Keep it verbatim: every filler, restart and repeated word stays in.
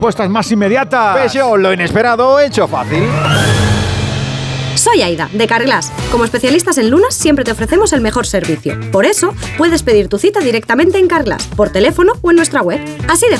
respuestas más inmediatas. Peugeot, lo inesperado hecho fácil. Soy Aida, de Carglass. Como especialistas en lunas, siempre te ofrecemos el mejor servicio. Por eso, puedes pedir tu cita directamente en Carglass, por teléfono o en nuestra web. Así de